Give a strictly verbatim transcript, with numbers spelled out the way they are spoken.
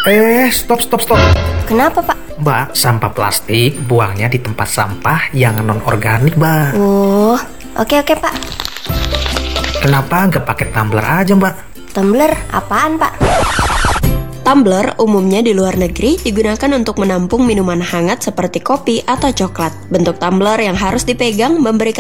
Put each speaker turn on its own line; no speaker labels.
Eh, stop, stop, stop.
Kenapa, Pak?
Mbak, sampah plastik buangnya di tempat sampah yang non-organik, Mbak.
Oh, oke oke, Pak.
Kenapa nggak pakai tumbler aja, Mbak?
Tumbler apaan, Pak?
Tumbler umumnya di luar negeri digunakan untuk menampung minuman hangat seperti kopi atau coklat. Bentuk tumbler yang harus dipegang memberikan